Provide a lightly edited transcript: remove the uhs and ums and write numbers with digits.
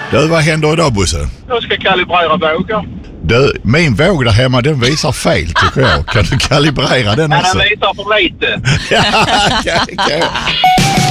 Du, vad händer idag, Bosse? Jag ska kalibrera vågar. Du, min våg där hemma, den visar fel tycker jag. Kan du kalibrera den också? Den visar för lite. Ja, okay.